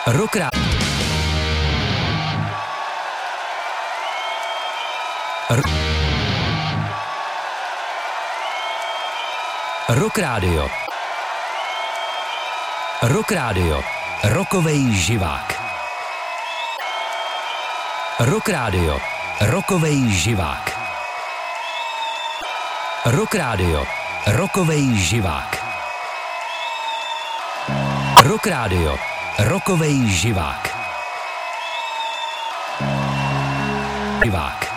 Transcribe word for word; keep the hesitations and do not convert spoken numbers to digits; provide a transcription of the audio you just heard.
Rock Rádio. Rock Rádio. Rock Rádio. Rokovej živák. Rock Rádio. Rokovej živák. Rock Rádio. Rokovej živák. Rock Rádio. Rokovej živák. Živák.